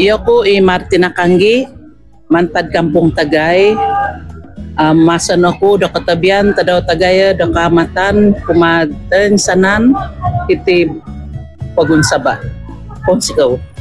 Iyo ko Martina Kanggi, mantad Kampung Tagay. Masan ako do katabian tadaw Tagaya do kamatan kumaten sanan iti pagunsaba. Kung sigaw.